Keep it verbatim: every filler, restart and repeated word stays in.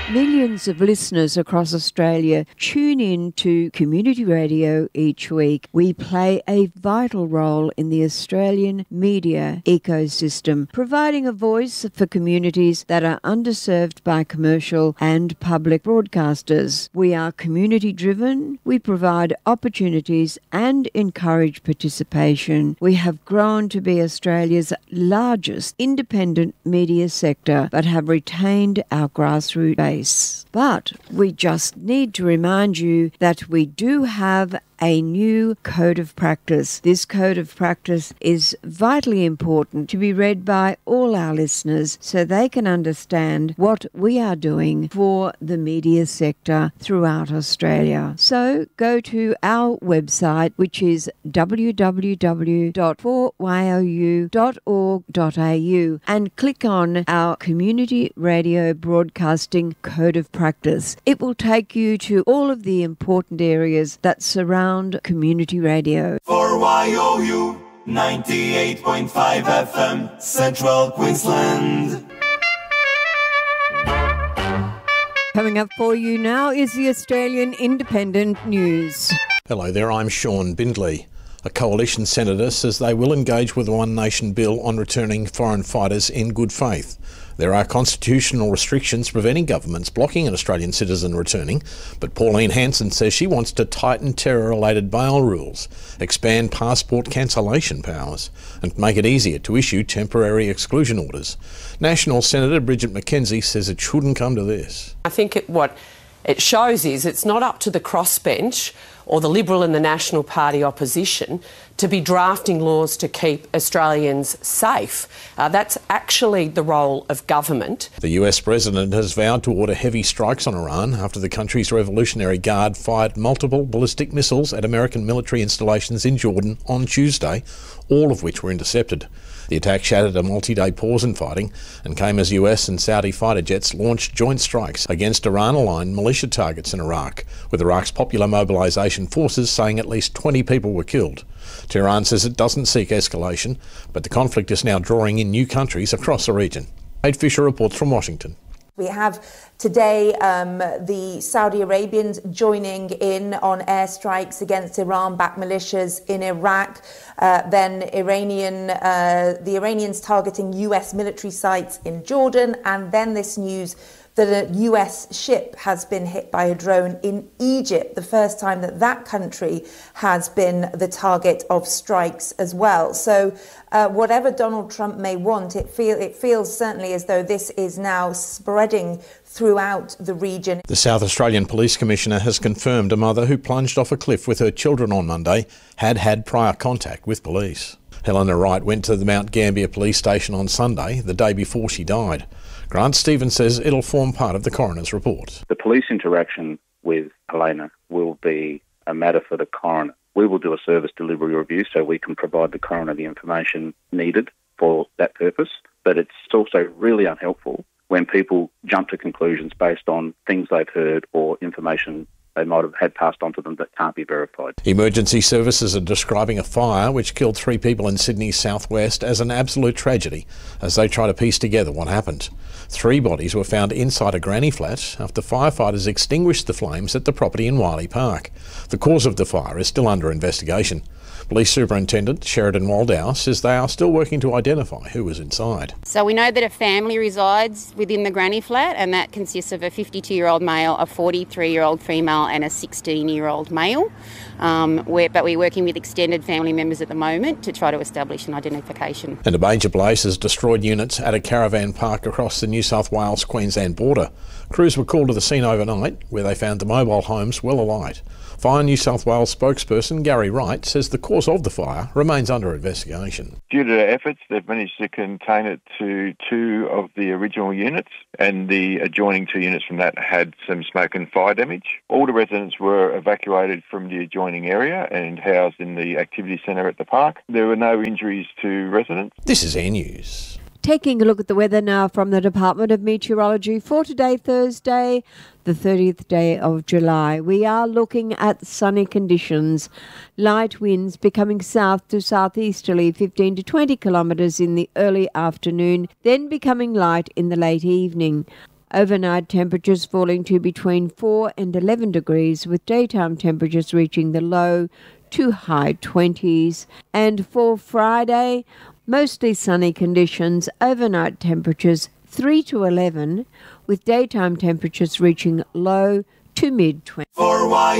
Millions of listeners across Australia tune in to community radio each week. We play a vital role in the Australian media ecosystem, providing a voice for communities that are underserved by commercial and public broadcasters. We are community driven, we provide opportunities and encourage participation. We have grown to be Australia's largest independent media sector, but have retained our grassroots base. But we just need to remind you that we do have a new code of practice. This code of practice is vitally important to be read by all our listeners so they can understand what we are doing for the media sector throughout Australia. So go to our website, which is w w w dot four y o u dot org dot a u, and click on our Community Radio Broadcasting Code of Practice. It will take you to all of the important areas that surround community radio. four Y O U ninety-eight point five F M, Central Queensland. Coming up for you now is the Australian Independent News. Hello there, I'm Sean Bindley. A coalition senator says they will engage with the One Nation bill on returning foreign fighters in good faith. There are constitutional restrictions preventing governments blocking an Australian citizen returning, but Pauline Hanson says she wants to tighten terror-related bail rules, expand passport cancellation powers, and make it easier to issue temporary exclusion orders. National Senator Bridget McKenzie says it shouldn't come to this. I think it, what it shows is it's not up to the crossbench or the Liberal and the National Party opposition to be drafting laws to keep Australians safe. Uh, that's actually the role of government. The U S President has vowed to order heavy strikes on Iran after the country's Revolutionary Guard fired multiple ballistic missiles at American military installations in Jordan on Tuesday, all of which were intercepted. The attack shattered a multi-day pause in fighting and came as U S and Saudi fighter jets launched joint strikes against Iran-aligned militia targets in Iraq, with Iraq's Popular Mobilisation Forces saying at least twenty people were killed. Tehran says it doesn't seek escalation, but the conflict is now drawing in new countries across the region. Kate Fisher reports from Washington. We have today um, the Saudi Arabians joining in on airstrikes against Iran-backed militias in Iraq, uh, then Iranian, uh, the Iranians targeting U S military sites in Jordan, and then this news that a U S ship has been hit by a drone in Egypt, the first time that that country has been the target of strikes as well. So uh, whatever Donald Trump may want, it, feel, it feels certainly as though this is now spreading throughout the region. The South Australian Police Commissioner has confirmed a mother who plunged off a cliff with her children on Monday had had prior contact with police. Helena Wright went to the Mount Gambier Police Station on Sunday, the day before she died. Grant Stevens says it'll form part of the coroner's report. The police interaction with Helena will be a matter for the coroner. We will do a service delivery review so we can provide the coroner the information needed for that purpose, but it's also really unhelpful when people jump to conclusions based on things they've heard or information they might have had passed on to them that can't be verified. Emergency services are describing a fire which killed three people in Sydney's southwest as an absolute tragedy as they try to piece together what happened. Three bodies were found inside a granny flat after firefighters extinguished the flames at the property in Wiley Park. The cause of the fire is still under investigation. Police Superintendent Sheridan Waldow says they are still working to identify who was inside. So we know that a family resides within the granny flat, and that consists of a fifty-two-year-old male, a forty-three-year-old female and a sixteen-year-old male. Um, we're, but we're working with extended family members at the moment to try to establish an identification. And a major blaze has destroyed units at a caravan park across the New South Wales-Queensland border. Crews were called to the scene overnight, where they found the mobile homes well alight. Fire New South Wales spokesperson Gary Wright says the cause of the fire remains under investigation. Due to their efforts, they've managed to contain it to two of the original units, and the adjoining two units from that had some smoke and fire damage. All the residents were evacuated from the adjoining area and housed in the activity centre at the park. There were no injuries to residents. This is Air News. Taking a look at the weather now from the Department of Meteorology for today, Thursday, the thirtieth day of July. We are looking at sunny conditions, light winds becoming south to southeasterly fifteen to twenty kilometres in the early afternoon, then becoming light in the late evening. Overnight temperatures falling to between four and eleven degrees, with daytime temperatures reaching the low to high twenties. And for Friday, mostly sunny conditions, overnight temperatures three to eleven, with daytime temperatures reaching low to mid twenties.